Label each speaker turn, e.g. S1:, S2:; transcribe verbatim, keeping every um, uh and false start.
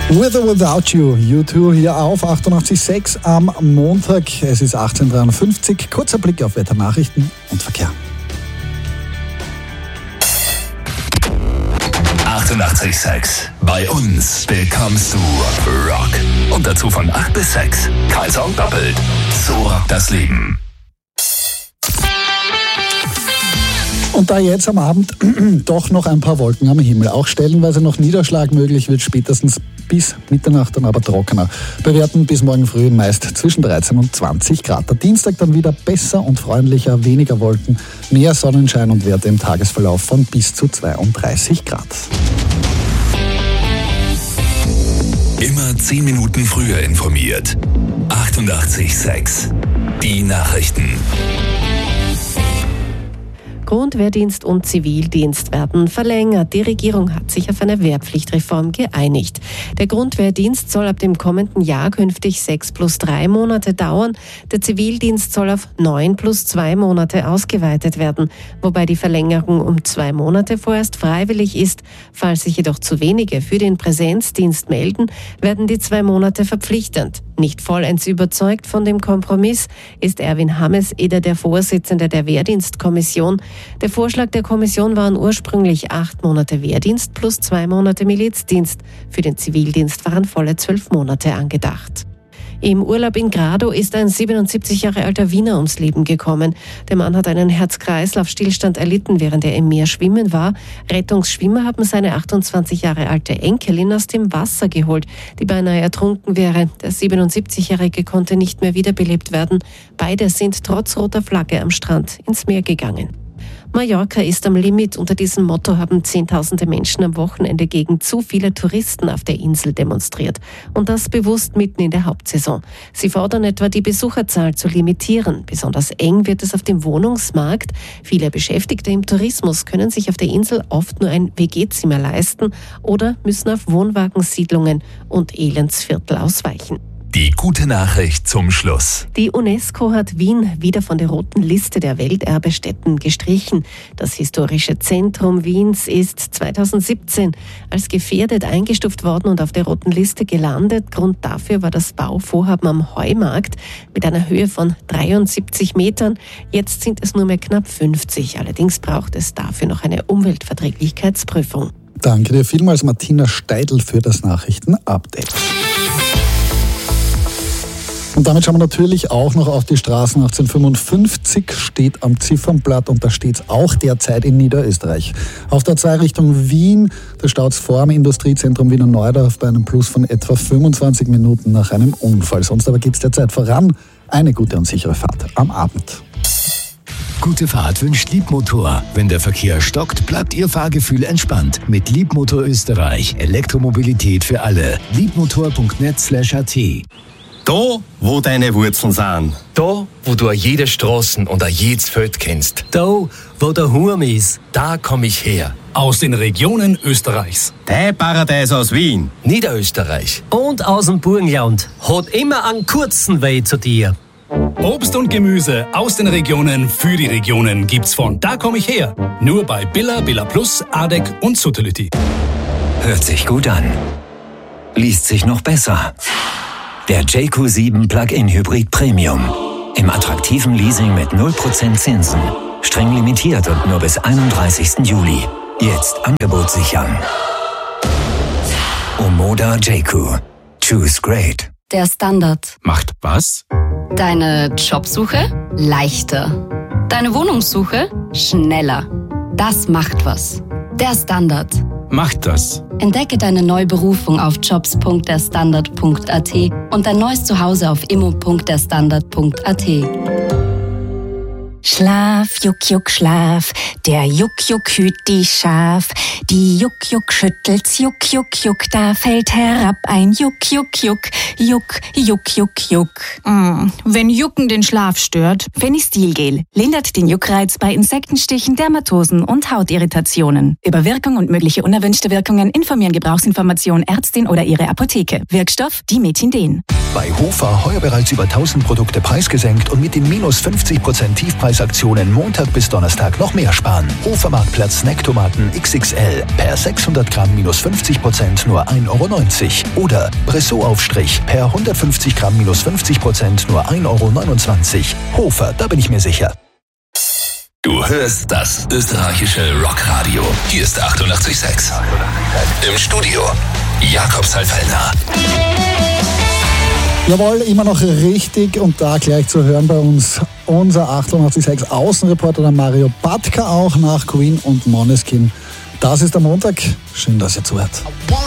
S1: With or Without You, U zwei hier auf achtundachtzig Komma sechs am Montag. Es ist achtzehn Uhr dreiundfünfzig. Kurzer Blick auf Wetternachrichten und Verkehr.
S2: achtundachtzig Komma sechs. Bei uns bekommst du Rock. Und dazu von acht bis sechs. Kein Song doppelt. So rockt das Leben.
S1: Und da jetzt am Abend doch noch ein paar Wolken am Himmel, auch stellenweise noch Niederschlag möglich, wird spätestens bis Mitternacht dann aber trockener. Bei Werten bis morgen früh meist zwischen dreizehn und zwanzig Grad. Der Dienstag dann wieder besser und freundlicher, weniger Wolken, mehr Sonnenschein und Werte im Tagesverlauf von bis zu zweiunddreißig Grad.
S2: Immer zehn Minuten früher informiert. achtundachtzig Komma sechs. Die Nachrichten.
S3: Grundwehrdienst und Zivildienst werden verlängert. Die Regierung hat sich auf eine Wehrpflichtreform geeinigt. Der Grundwehrdienst soll ab dem kommenden Jahr künftig sechs plus drei Monate dauern. Der Zivildienst soll auf neun plus zwei Monate ausgeweitet werden, wobei die Verlängerung um zwei Monate vorerst freiwillig ist. Falls sich jedoch zu wenige für den Präsenzdienst melden, werden die zwei Monate verpflichtend. Nicht vollends überzeugt von dem Kompromiss ist Erwin Hammes-Eder, der Vorsitzende der Wehrdienstkommission. Der Vorschlag der Kommission waren ursprünglich acht Monate Wehrdienst plus zwei Monate Milizdienst. Für den Zivildienst waren volle zwölf Monate angedacht. Im Urlaub in Grado ist ein siebenundsiebzig Jahre alter Wiener ums Leben gekommen. Der Mann hat einen Herz-Kreislauf-Stillstand erlitten, während er im Meer schwimmen war. Rettungsschwimmer haben seine achtundzwanzig Jahre alte Enkelin aus dem Wasser geholt, die beinahe ertrunken wäre. Der siebenundsiebzigjährige konnte nicht mehr wiederbelebt werden. Beide sind trotz roter Flagge am Strand ins Meer gegangen. Mallorca ist am Limit. Unter diesem Motto haben Zehntausende Menschen am Wochenende gegen zu viele Touristen auf der Insel demonstriert. Und das bewusst mitten in der Hauptsaison. Sie fordern etwa, die Besucherzahl zu limitieren. Besonders eng wird es auf dem Wohnungsmarkt. Viele Beschäftigte im Tourismus können sich auf der Insel oft nur ein W G-Zimmer leisten oder müssen auf Wohnwagensiedlungen und Elendsviertel ausweichen.
S2: Die gute Nachricht zum Schluss.
S3: Die UNESCO hat Wien wieder von der roten Liste der Welterbestätten gestrichen. Das historische Zentrum Wiens ist zweitausendsiebzehn als gefährdet eingestuft worden und auf der roten Liste gelandet. Grund dafür war das Bauvorhaben am Heumarkt mit einer Höhe von dreiundsiebzig Metern. Jetzt sind es nur mehr knapp fünfzig. Allerdings braucht es dafür noch eine Umweltverträglichkeitsprüfung.
S1: Danke dir vielmals, Martina Steidl, für das Nachrichten-Update. Und damit schauen wir natürlich auch noch auf die Straßen. achtzehnhundertfünfundfünfzig steht am Ziffernblatt und da steht es auch derzeit in Niederösterreich. Auf der zwei Richtung Wien, da staut es vor am Industriezentrum Wiener Neudorf bei einem Plus von etwa fünfundzwanzig Minuten nach einem Unfall. Sonst aber geht es derzeit voran. Eine gute und sichere Fahrt am Abend.
S2: Gute Fahrt wünscht Liebmotor. Wenn der Verkehr stockt, bleibt Ihr Fahrgefühl entspannt. Mit Liebmotor Österreich. Elektromobilität für alle. liebmotor punkt net slash a t.
S4: Da, wo deine Wurzeln sind.
S5: Da, wo du jede Straßen und jedes Feld kennst.
S6: Da, wo der Hurm ist, da komm ich her.
S7: Aus den Regionen Österreichs.
S4: Dein Paradies aus Wien.
S6: Niederösterreich. Und aus dem Burgenland. Hat immer einen kurzen Weg zu dir.
S7: Obst und Gemüse aus den Regionen für die Regionen gibt's von Da komm ich her. Nur bei Billa, Billa Plus, Adek und Suttelütti.
S8: Hört sich gut an. Liest sich noch besser. Der J Q sieben Plug-in Hybrid Premium. Im attraktiven Leasing mit null Prozent Zinsen. Streng limitiert und nur bis einunddreißigsten Juli. Jetzt Angebot sichern. Omoda J Q. Choose great.
S9: Der Standard.
S4: Macht was?
S9: Deine Jobsuche leichter. Deine Wohnungssuche schneller. Das macht was. Der Standard.
S4: Macht das.
S9: Entdecke deine neue Berufung auf jobs punkt der standard punkt a t und dein neues Zuhause auf immo punkt der standard punkt a t.
S10: Schlaf, Juck, Juck, Schlaf, der Juck, Juck hüt die Schaf. Die Juck, Juck schüttelt's, Juck, Juck, Juck, da fällt herab ein Juck, Juck, Juck, Juck, Juck, Juck, Juck.
S11: Mm, wenn Jucken den Schlaf stört.
S10: Fenistilgel lindert den Juckreiz bei Insektenstichen, Dermatosen und Hautirritationen. Über Wirkung und mögliche unerwünschte Wirkungen informieren Gebrauchsinformation Ärztin oder Ihre Apotheke. Wirkstoff Dimethinden.
S12: Bei Hofer heuer bereits über tausend Produkte preisgesenkt und mit dem minus fünfzig Prozent Tiefpreis
S2: Aktionen Montag bis Donnerstag noch mehr sparen. Hofermarktplatz Snacktomaten X X L per sechshundert Gramm minus fünfzig Prozent nur ein Euro neunzig. Oder Bressot-Aufstrich per hundertfünfzig Gramm minus fünfzig Prozent nur ein Euro neunundzwanzig. Hofer, da bin ich mir sicher.
S5: Du hörst das österreichische Rockradio. Hier ist achtundachtzig Komma sechs. Im Studio Jakob Salfellner.
S1: Jawohl, immer noch richtig und da gleich zu hören bei uns unser achtundachtzig Komma sechs Außenreporter, der Mario Batka, auch nach Queen und Måneskin. Das ist der Montag. Schön, dass ihr zuhört.